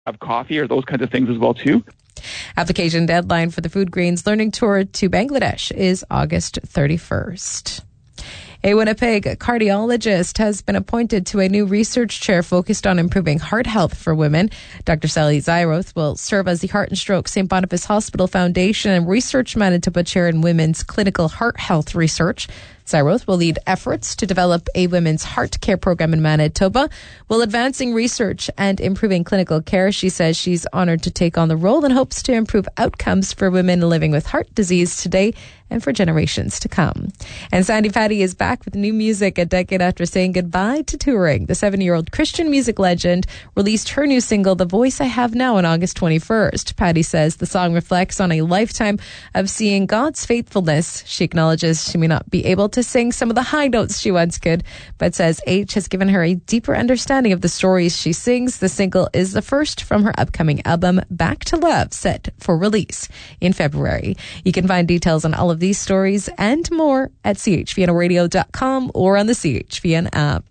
have coffee or those kinds of things as well too. Application deadline for the Food Greens Learning Tour to Bangladesh is August 31st. A Winnipeg cardiologist has been appointed to a new research chair focused on improving heart health for women. Dr. Sally Zyroth will serve as the Heart and Stroke St. Boniface Hospital Foundation and Research Manitoba Chair in Women's Clinical Heart Health Research. Zyroth will lead efforts to develop a women's heart care program in Manitoba while advancing research and improving clinical care. She says she's honored to take on the role and hopes to improve outcomes for women living with heart disease today and for generations to come. And Sandy Patty is back with new music a decade after saying goodbye to touring. The 7-year-old Christian music legend released her new single, The Voice I Have Now, on August 21st. Patty says the song reflects on a lifetime of seeing God's faithfulness. She acknowledges she may not be able to sing some of the high notes she once could, but says H has given her a deeper understanding of the stories she sings. The single is the first from her upcoming album, Back to Love, set for release in February. You can find details on all of these stories and more at chvnradio.com or on the CHVN app.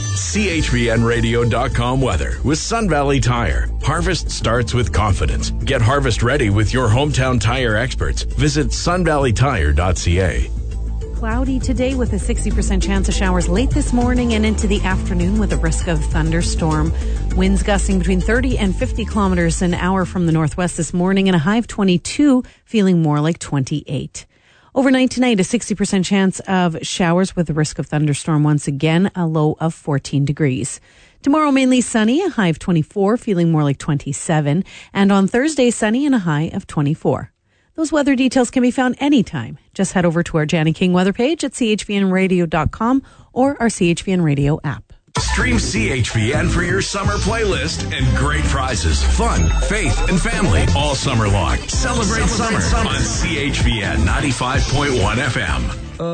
CHVNradio.com weather with Sun Valley Tire. Harvest starts with confidence. Get harvest ready with your hometown tire experts. Visit sunvalleytire.ca. Cloudy today with a 60% chance of showers late this morning and into the afternoon with a risk of thunderstorm. Winds gusting between 30 and 50 kilometers an hour from the northwest this morning and a high of 22, feeling more like 28. Overnight tonight, a 60% chance of showers with a risk of thunderstorm once again, a low of 14 degrees. Tomorrow, mainly sunny, a high of 24, feeling more like 27. And on Thursday, sunny and a high of 24. Those weather details can be found anytime. Just head over to our Janny King weather page at chvnradio.com or our CHVN Radio app. Stream CHVN for your summer playlist and great prizes, fun, faith, and family all summer long. Celebrate summer on CHVN 95.1 FM.